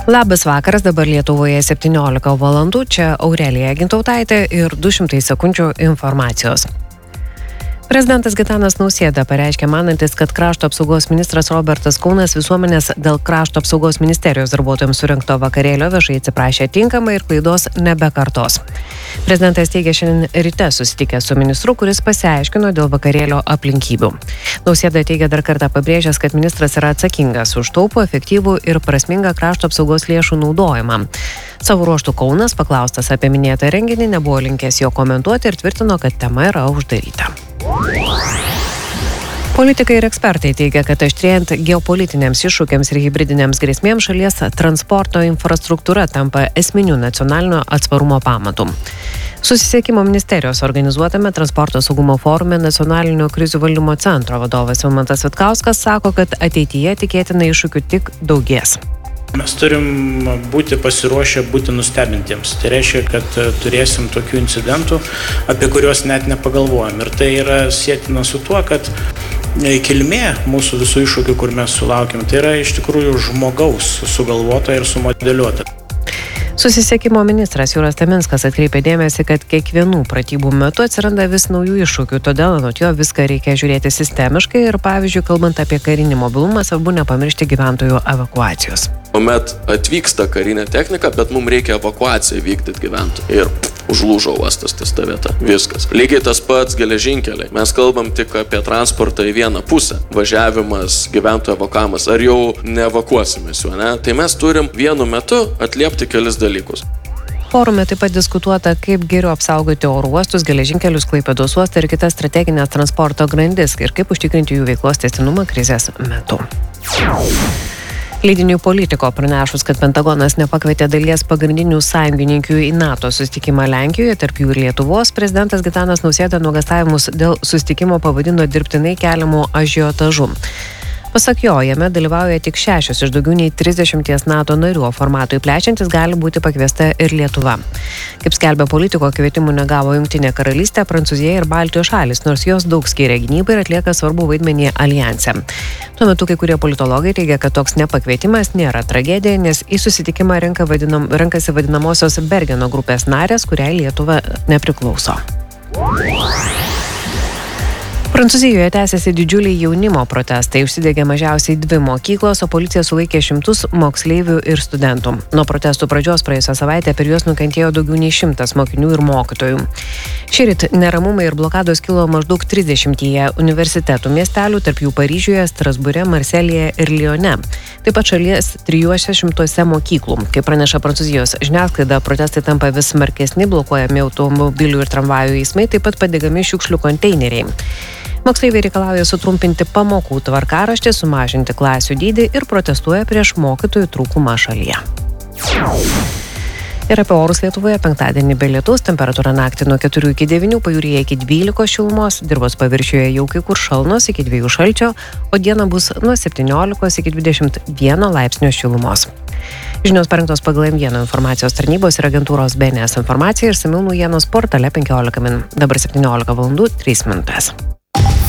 Labas vakaras, dabar Lietuvoje 17 valandų, čia Aurelija Gintautaitė ir 200 sekundžių informacijos. Prezidentas Gitanas Nausėda pareiškė manantis, kad krašto apsaugos ministras Robertas Kaunas visuomenės dėl krašto apsaugos ministerijos darbuotojams surengto vakarėlio viešai atsiprašė tinkamai ir klaidos nebekartos. Prezidentas teigė šiandien ryte susitikęs su ministru, kuris pasiaiškino dėl vakarėlio aplinkybių. Nausėda teigė dar kartą pabrėžęs, kad ministras yra atsakingas už taupų, efektyvų ir prasmingą krašto apsaugos lėšų naudojimą. Savo ruožtų Kaunas, paklaustas apie minėtą renginį, nebuvo linkęs jo komentuoti ir tvirtino, kad tema yra uždaryta. Politikai ir ekspertai teigia, kad aštrėjant geopolitiniams iššūkiams ir hibridiniams grėsmėms šalies transporto infrastruktūra tampa esminiu nacionalinio atsparumo pamatu. Susisiekimo ministerijos organizuotame transporto saugumo forume Nacionalinio krizių valdymo centro vadovas Vilmantas Vitkauskas sako, kad ateityje tikėtina iššūkių tik daugės. Mes turim būti pasiruošę būti nustebintiems. Tai reiškia, kad turėsim tokių incidentų, apie kuriuos net nepagalvojam. Ir tai yra sietina su tuo, kad kilmė mūsų visų iššūkių, kur mes sulaukiam, tai yra iš tikrųjų žmogaus sugalvota ir sumodeliuota. Susisiekimo ministras Jūras Taminskas atkreipė dėmesį, kad kiekvienų pratybų metu atsiranda vis naujų iššūkių, todėl anot jo viską reikia žiūrėti sistemiškai ir, pavyzdžiui, kalbant apie karinį mobilumą, svarbu nepamiršti gyventojų evakuacijos. Kuomet atvyksta karinė technika, bet mums reikia evakuaciją vykdyti gyventojų ir užlūžo uostas ties ta vieta. Viskas. Lygiai tas pats geležinkeliai. Mes kalbam tik apie transportą į vieną pusę. Važiavimas, gyventojų evakuavimas. Ar jau neevakuosimės jų, ne? Tai mes turim vienu metu atliepti kelis dalykus. Forume taip pat diskutuota, kaip geriau apsaugoti oro uostus, geležinkelius, Klaipėdos uostą ir kitas strateginės transporto grandis ir kaip užtikrinti jų veiklos tęstinumą krizės metu. Leidiniui Politico pranešus, kad Pentagonas nepakvietė dalies pagrindinių sąjungininkių į NATO susitikimą Lenkijoje, tarp jų ir Lietuvos, prezidentas Gitanas Nausėda nuogąstavimus dėl susitikimo pavadino dirbtinai keliamu ažiotažu. Pasak jo, jame dalyvauja tik 6 iš daugiau nei 30 NATO narių, o formatui plečiantis gali būti pakviesta ir Lietuva. Kaip skelbia Politico, kvietimų negavo Jungtinė karalystė, Prancūzija ir Baltijos šalys, nors jos daug skiria gynybai ir atlieka svarbų vaidmenį aljanse. Tuo metu kai kurie politologai teigia, kad toks nepakvietimas nėra tragedija, nes į susitikimą renkasi vadinamosios Bergeno grupės narės, kuriai Lietuva nepriklauso. Prancūzijoje tęsiasi didžiuliai jaunimo protestai. Užsidegė mažiausiai 2 mokyklos, o policija sulaikė šimtus moksleivių ir studentų. Nuo protestų pradžios praėjusią savaitę per juos nukentėjo daugiau nei 100 mokinių ir mokytojų. Šįryt neramumai ir blokados kilo maždaug 30 universitetų miestelių, tarp jų Paryžiuje, Strasbūre, Marselyje ir Lione. Taip pat šalies 300 mokyklų. Kaip praneša Prancūzijos žiniasklaida, protestai tampa vis smarkesni, blokuojami automobilių ir tramvajų eismai, taip pat padegami šiukšlių konteineriai. Moksleiviai reikalauja sutrumpinti pamokų tvarkaraštį, sumažinti klasių dydį ir protestuoja prieš mokytojų trūkumą šalyje. Ir apie orus Lietuvoje penktadienį be lietaus, temperatūra naktį nuo 4 iki 9, pajūryje iki 12 šilumos, dirvos paviršiuje jau kai kur šalnos iki 2 šalčio, o dieną bus nuo 17 iki 21 laipsnio šilumos. Žinios parengtos pagal M1 informacijos tarnybos ir agentūros BNS informaciją ir išsamių naujienos portale 15 min. Dabar 17 valandų 3 minutės.